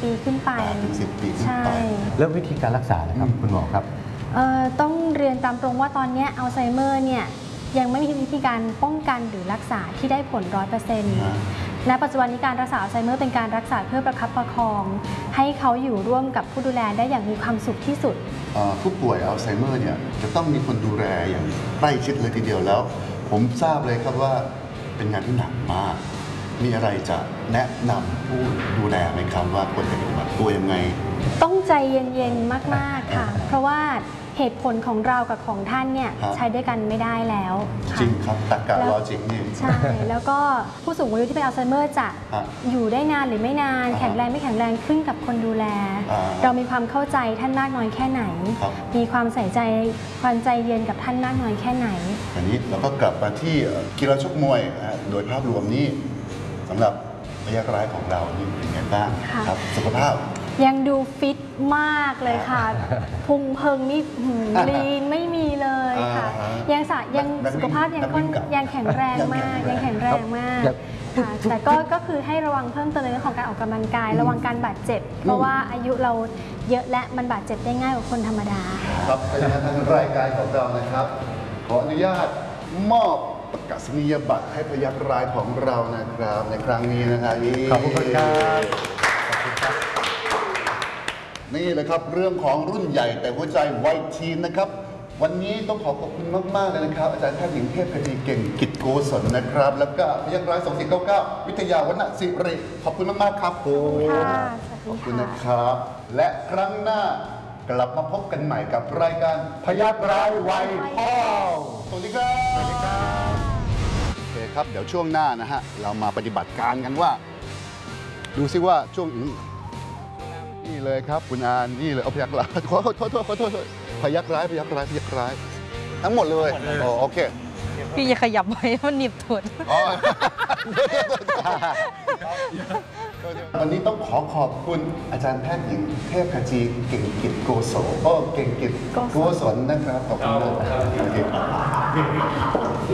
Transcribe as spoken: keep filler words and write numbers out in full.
ปีขึ้นไปถึงสิบปีขึ้นไปแล้ววิธีการรักษานะครับคุณหมอครับต้องเรียนตามตรงว่าตอนนี้อัลไซเมอร์เนี่ยยังไม่มีวิธีการป้องกันหรือรักษาที่ได้ผลร้อยเปอร์เซ็นต์ณปัจจุบันนี้การรักษาอัลไซเมอร์เป็นการรักษาเพื่อประคับประคองให้เขาอยู่ร่วมกับผู้ดูแลได้อย่างมีความสุขที่สุดผู้ป่วยอัลไซเมอร์เนี่ยจะต้องมีคนดูแลอย่างใกล้ชิดเลยทีเดียวแล้วผมทราบเลยครับว่าเป็นงานที่หนักมากมีอะไรจะแนะนำผู้ดูแลไหมครับว่าควรจะปฏิบัติตัวยังไงต้องใจเย็นๆมากๆค่ะเพราะว่าเหตุผลของเรากับของท่านเนี่ยใช้ด้วยกันไม่ได้แล้วจริงครับตรรกะลอจิกนี่ใช่แล้วก็ผู้สูงอายุที่เป็นอัลไซเมอร์จะอยู่ได้นานหรือไม่นานแข็งแรงไม่แข็งแรงขึ้นกับคนดูแลเรามีความเข้าใจท่านมากน้อยแค่ไหนมีความใส่ใจความใจเย็นกับท่านมากน้อยแค่ไหนอันนี้เราก็กลับมาที่กีฬาชกมวยโดยภาพรวมนี้สำหรับระยะร้ายของเรานี่เป็นไงบ้างครับสุขภาพยังดูฟิตมากเลยค่ะพุงเพิงนี่ลีนไม่มีเลยค่ะยังสะยังสุขภาพยังค่อนยังแข็งแรงมากยังแข็งแรงมากค่ะแต่ก็ก็คือให้ระวังเพิ่มเติมในเรื่องของการออกกำลังกายระวังการบาดเจ็บเพราะว่าอายุเราเยอะและมันบาดเจ็บได้ง่ายกว่าคนธรรมดาครับเป็นทางรายการของเรานะครับขออนุญาตมอบประกาศนียบัตรให้พยัคฆ์ร้ายของเรานะครับในครั้งนี้นะครับขอบคุณครับนี่เลยครับเรื่องของรุ่นใหญ่แต่หัวใจวัยทีนนะครับวันนี้ต้องขอขอบคุณมากๆเลยนะครับอาจารย์แพทย์หญิงเทพคดีเก่งกิจโกศลนะครับแล้วก็พยัคฆ์ร้ายสองสี่เก้าเก้าวิทยาวรรณศิริขอบคุณมากๆครับผมขอบคุณนะครับและครั้งหน้ากลับมาพบกันใหม่กับรายการพยัคฆ์ร้ายวัยทองสวัสดีครับสวัสดีครับโอเคครับเดี๋ยวช่วงหน้านะฮะเรามาปฏิบัติการกันว่าดูซิว่าช่วงนี่เลยครับคุณอานนี่เลยเอาพยัคฆ์ร้ายขอโทษขอโทษขอโทษพยัคฆ์ร้ายพยัคฆ์ร้ายพยัคฆ์ร้ายทั้งหมดเลยอ๋อโอเคพี่อย่าขยับไว้มันหนีบถุนวันนี้ต้องขอขอบคุณอาจารย์แพทย์หญิงเทพขจีเก่งกิจโกศลโอ้เก่งกิจโกศลนะครับขอบคุณมาก